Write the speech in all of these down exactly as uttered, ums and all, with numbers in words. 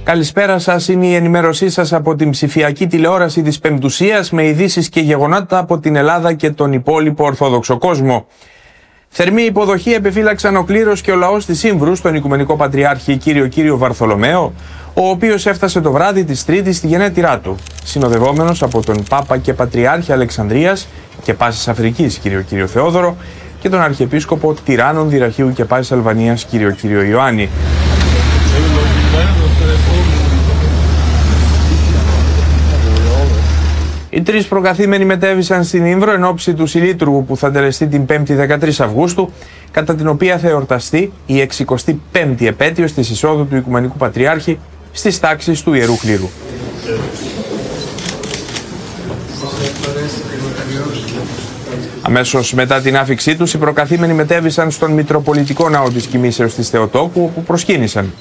Καλησπέρα σας, είναι η ενημέρωσή σας από την ψηφιακή τηλεόραση της Πεμπτουσίας με ειδήσεις και γεγονότα από την Ελλάδα και τον υπόλοιπο Ορθόδοξο κόσμο. Θερμή υποδοχή επεφύλαξαν ο κλήρος και ο λαός της Ήμβρου στον Οικουμενικό Πατριάρχη κύριο κύριο Βαρθολομαίο, ο οποίος έφτασε το βράδυ της Τρίτης στη γενέτειρά του, συνοδευόμενος από τον Πάπα και Πατριάρχη Αλεξανδρίας και Πάσης Αφρικής κύριο κύριο Θεόδωρο και τον Αρχιεπίσκοπο Τυράννων Δυραχείου και Πάσης Αλβανίας κύριο κύριο Ιωάννη. Οι τρεις προκαθήμενοι μετέβησαν στην Ήμβρο εν ώψη του Συλλήτουργου που θα τελεστεί την πέμπτη δεκατρείς Αυγούστου, κατά την οποία θα εορταστεί η εξηκοστή πέμπτη επέτειος της εισόδου του Οικουμενικού Πατριάρχη στις τάξεις του Ιερού Κλήρου. Αμέσως μετά την άφιξή τους, οι προκαθήμενοι μετέβησαν στον Μητροπολιτικό Ναό της Κοιμήσεως της Θεοτόκου, όπου προσκύνησαν.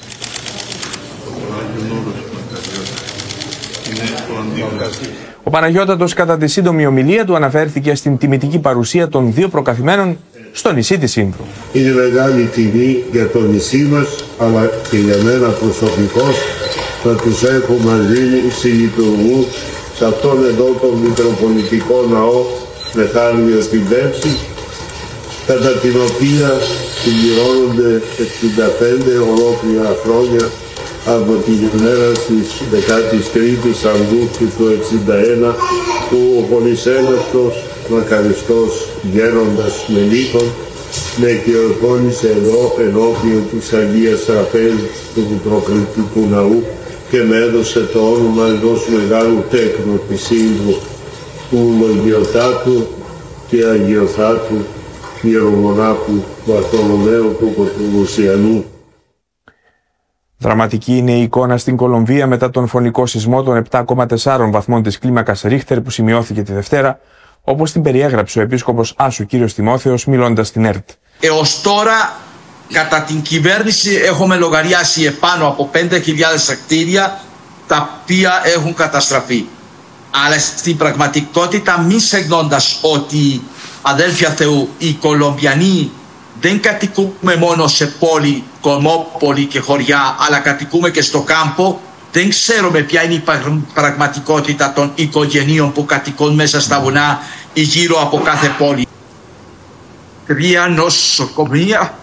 Ο Παναγιώτατος κατά τη σύντομη ομιλία του αναφέρθηκε στην τιμητική παρουσία των δύο προκαθημένων στο νησί της Ήμβρου. Είναι μεγάλη τιμή για το νησί μας, αλλά και για μένα προσωπικώς, να τους έχω μαζί συλλειτουργούς σε αυτόν εδώ τον Μητροπολιτικό Ναό Μεθάνιο την Πέμπτη, κατά την οποία συμπληρώνονται εξήντα πέντε ολόκληρα χρόνια από την ημέρα της δεκάτης τρίτης Αυγούστου του εξήντα ένα, που ο πολυσέλευτος μακαριστός γέροντας Μελίκων με κυριοκόνησε εδώ ενώπιον της Αγίας Τραπέζης του Μητροπολιτικού Ναού και με έδωσε το όνομα ενός μεγάλου τέκνου της Ήμβρου, του Αγιοτάτου και Αγιοθάτου Ιερομονάχου Βαρθολομαίου του Κοντροβουσιανού. Δραματική είναι η εικόνα στην Κολομβία μετά τον φωνικό σεισμό των επτά κόμμα τέσσερα βαθμών της κλίμακας Ρίχτερ που σημειώθηκε τη Δευτέρα, όπως την περιέγραψε ο Επίσκοπος Άσου κύριος Τιμόθεος μιλώντας στην ΕΡΤ. Έως τώρα, κατά την κυβέρνηση, έχουμε λογαριάσει επάνω από πέντε χιλιάδες κτίρια τα οποία έχουν καταστραφεί. Αλλά στην πραγματικότητα, μη ξεχνώντας ότι, αδέλφια Θεού, οι Κολομβιανοί δεν κατοικούμε μόνο σε πόλη, κομμόπολη και χωριά, αλλά κατοικούμε και στο κάμπο. Δεν ξέρουμε ποια είναι η πραγματικότητα των οικογενείων που κατοικούν μέσα στα βουνά ή γύρω από κάθε πόλη. Τρία νοσοκομεία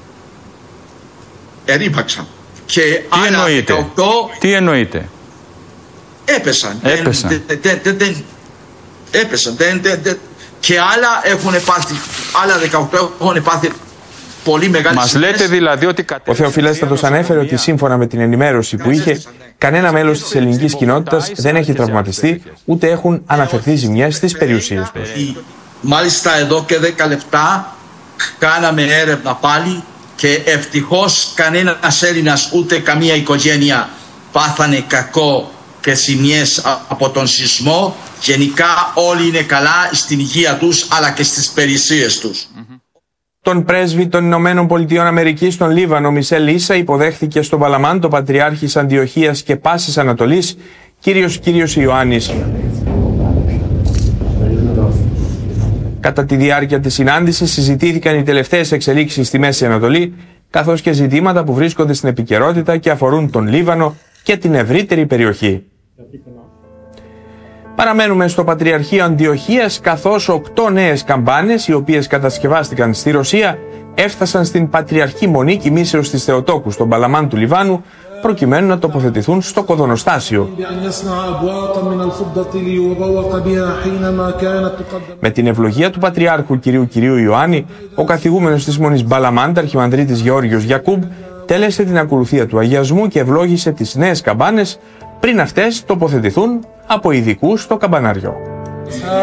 ερήπαξαν. Και Τι άλλα εννοείται, δεκαοκτώ τι εννοείται. Έπεσαν. Έπεσαν. Δεν, δεν, δεν, δεν, έπεσαν. Δεν, δεν, δεν, και άλλα έχουν πάθει, άλλα δεκαοκτώ έχουν πάθει πολύ μεγάλη. Μας λέτε δηλαδή ότι Ο Θεοφιλέστατος ανέφερε ότι σύμφωνα με την ενημέρωση που είχε, κανένα μέλος της ελληνικής κοινότητας δεν έχει τραυματιστεί, ούτε έχουν αναφερθεί ζημιές στις περιουσίες τους. Μάλιστα εδώ και δέκα λεπτά κάναμε έρευνα πάλι και ευτυχώς κανένας Έλληνας ούτε καμία οικογένεια πάθανε κακό και ζημιές από τον σεισμό. Γενικά όλοι είναι καλά στην υγεία τους αλλά και στις περιουσίες τους. Τον πρέσβη των Ηνωμένων Πολιτειών Αμερικής στον Λίβανο, Μισελ Ίσα, υποδέχθηκε στον Παλαμάν τον Πατριάρχης Αντιοχίας και Πάσης Ανατολής, κύριος κύριος Ιωάννης. Κατά τη διάρκεια της συνάντησης συζητήθηκαν οι τελευταίες εξελίξεις στη Μέση Ανατολή, καθώς και ζητήματα που βρίσκονται στην επικαιρότητα και αφορούν τον Λίβανο και την ευρύτερη περιοχή. Παραμένουμε στο Πατριαρχείο Αντιοχίας, καθώς οκτώ νέες καμπάνες, οι οποίες κατασκευάστηκαν στη Ρωσία, έφτασαν στην Πατριαρχή Μονή Κοιμήσεως της Θεοτόκου στον Παλαμάν του Λιβάνου, προκειμένου να τοποθετηθούν στο κοδωνοστάσιο. Με την ευλογία του Πατριάρχου κυρίου κυρίου Ιωάννη, ο καθηγούμενος της Μονής Μπαλαμάντ, Αρχιμανδρίτης Γεώργιος Γιακούμπ, τέλεσε την ακολουθία του αγιασμού και ευλόγησε τις νέες καμπάνες πριν αυτές τοποθετηθούν από ειδικούς στο καμπανάριο.